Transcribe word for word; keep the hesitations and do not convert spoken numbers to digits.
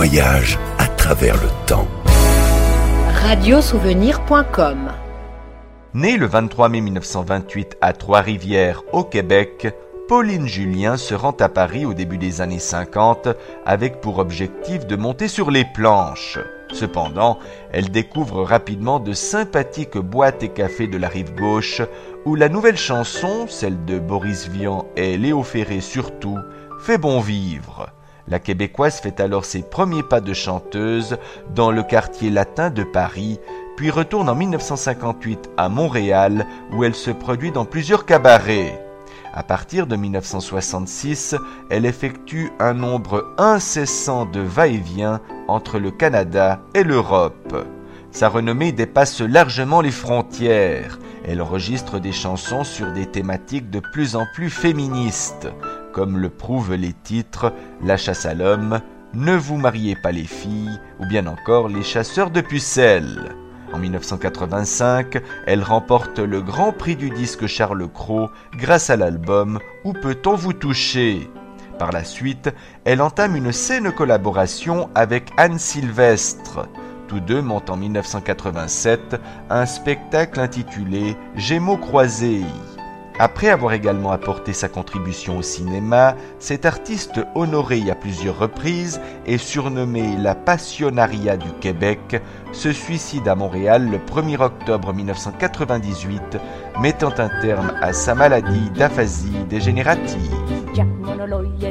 voyage à travers le temps. radio souvenir point com. Née le vingt-trois mai mille neuf cent vingt-huit à Trois-Rivières, au Québec, Pauline Julien se rend à Paris au début des années cinquante avec pour objectif de monter sur les planches. Cependant, elle découvre rapidement de sympathiques boîtes et cafés de la rive gauche où la nouvelle chanson, celle de Boris Vian et Léo Ferré surtout, fait bon vivre. La Québécoise fait alors ses premiers pas de chanteuse dans le quartier latin de Paris, puis retourne en mille neuf cent cinquante-huit à Montréal où elle se produit dans plusieurs cabarets. À partir de mille neuf cent soixante-six, elle effectue un nombre incessant de va-et-vient entre le Canada et l'Europe. Sa renommée dépasse largement les frontières. Elle enregistre des chansons sur des thématiques de plus en plus féministes, comme le prouvent les titres « La chasse à l'homme »,« Ne vous mariez pas les filles » ou bien encore « Les chasseurs de pucelles ». En mille neuf cent quatre-vingt-cinq, elle remporte le Grand Prix du disque Charles Cros grâce à l'album « Où peut-on vous toucher ?» Par la suite, elle entame une saine collaboration avec Anne Sylvestre. Tous deux montent en mille neuf cent quatre-vingt-sept un spectacle intitulé « Gémeaux croisés ». Après avoir également apporté sa contribution au cinéma, cette artiste honorée à plusieurs reprises et surnommée la Pasionaria du Québec se suicide à Montréal le premier octobre mille neuf cent quatre-vingt-dix-huit, mettant un terme à sa maladie d'aphasie dégénérative.